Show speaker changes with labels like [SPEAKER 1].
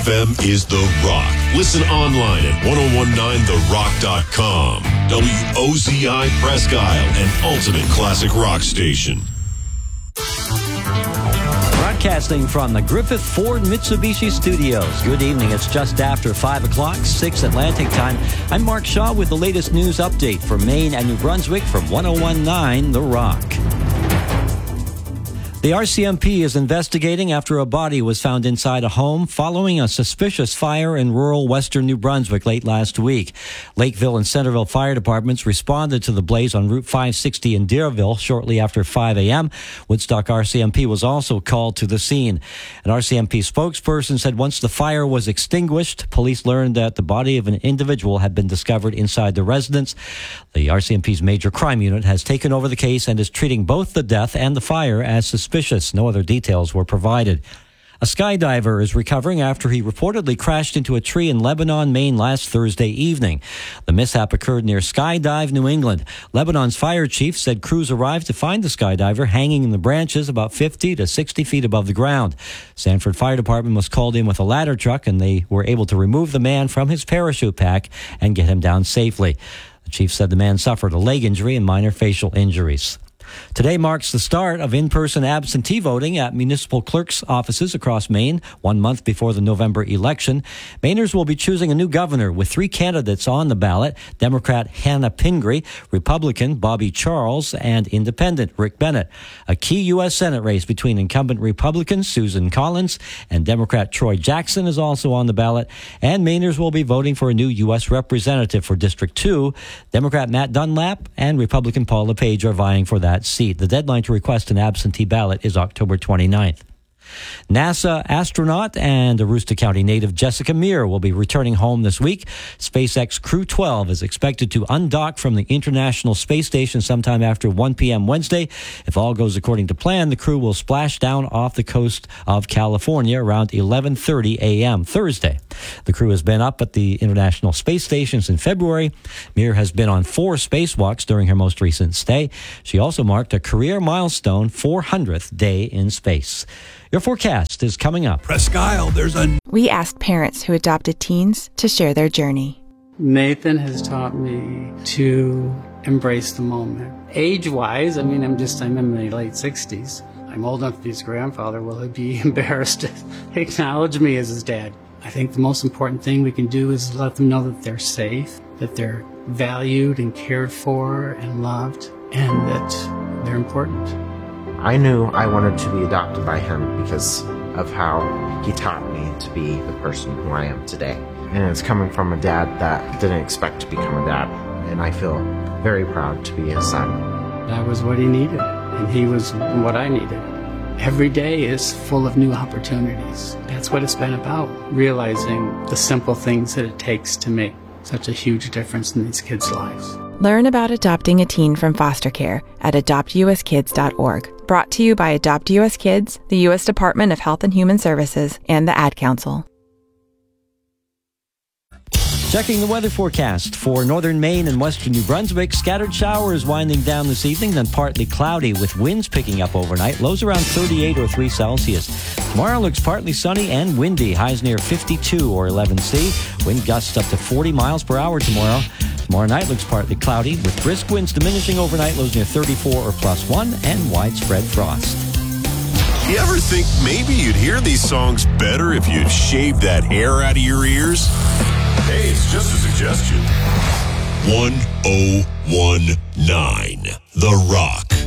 [SPEAKER 1] FM is The Rock. Listen online at 1019therock.com. WOZI Presque Isle, an ultimate classic rock station.
[SPEAKER 2] Broadcasting from the Griffith Ford Mitsubishi Studios. Good evening. It's just after 5 o'clock, 6 Atlantic time. I'm Mark Shaw with the latest news update for Maine and New Brunswick from 1019 The Rock. The RCMP is investigating after a body was found inside a home following a suspicious fire in rural western New Brunswick late last week. Lakeville and Centerville fire departments responded to the blaze on Route 560 in Deerville shortly after 5 a.m. Woodstock RCMP was also called to the scene. An RCMP spokesperson said once the fire was extinguished, police learned that the body of an individual had been discovered inside the residence. The RCMP's major crime unit has taken over the case and is treating both the death and the fire as suspicious. No other details were provided. A skydiver is recovering after he reportedly crashed into a tree in Lebanon, Maine last Thursday evening. The mishap occurred near Skydive, New England. Lebanon's fire chief said crews arrived to find the skydiver hanging in the branches about 50 to 60 feet above the ground. Sanford Fire Department was called in with a ladder truck, and they were able to remove the man from his parachute pack and get him down safely. The chief said the man suffered a leg injury and minor facial injuries. Today marks the start of in-person absentee voting at municipal clerks' offices across Maine, 1 month before the November election. Mainers will be choosing a new governor with 3 candidates on the ballot: Democrat Hannah Pingree, Republican Bobby Charles, and Independent Rick Bennett. A key U.S. Senate race between incumbent Republican Susan Collins and Democrat Troy Jackson is also on the ballot, and Mainers will be voting for a new U.S. representative for District 2. Democrat Matt Dunlap and Republican Paul LePage are vying for that seat. The deadline to request an absentee ballot is October 29th. NASA astronaut and Aroostook County native Jessica Meir will be returning home this week. SpaceX Crew 12 is expected to undock from the International Space Station sometime after 1 p.m. Wednesday. If all goes according to plan, the crew will splash down off the coast of California around 11:30 a.m. Thursday. The crew has been up at the International Space Station since February. Meir has been on 4 spacewalks during her most recent stay. She also marked a career milestone 400th day in space. Your forecast is coming up.
[SPEAKER 3] Presque Isle,
[SPEAKER 4] We asked parents who adopted teens to share their journey.
[SPEAKER 5] Nathan has taught me to embrace the moment. Age-wise, I'm in my late 60s. I'm old enough to be his grandfather. Will he be embarrassed to acknowledge me as his dad? I think the most important thing we can do is let them know that they're safe, that they're valued and cared for and loved, and that they're important.
[SPEAKER 6] I knew I wanted to be adopted by him because of how he taught me to be the person who I am today. And it's coming from a dad that didn't expect to become a dad. And I feel very proud to be his son.
[SPEAKER 5] That was what he needed, and he was what I needed. Every day is full of new opportunities. That's what it's been about, realizing the simple things that it takes to make such a huge difference in these kids' lives.
[SPEAKER 4] Learn about adopting a teen from foster care at adoptuskids.org. Brought to you by Adopt U.S. Kids, the U.S. Department of Health and Human Services, and the Ad Council.
[SPEAKER 2] Checking the weather forecast for northern Maine and western New Brunswick. Scattered showers winding down this evening, then partly cloudy with winds picking up overnight. Lows around 38 or 3 Celsius. Tomorrow looks partly sunny and windy. Highs near 52 or 11 C. Wind gusts up to 40 miles per hour tomorrow. Tomorrow night looks partly cloudy with brisk winds diminishing overnight. Lows near 34 or +1 and widespread frost.
[SPEAKER 1] You ever think maybe you'd hear these songs better if you'd shaved that hair out of your ears? Hey, it's just a suggestion. 1019 The Rock.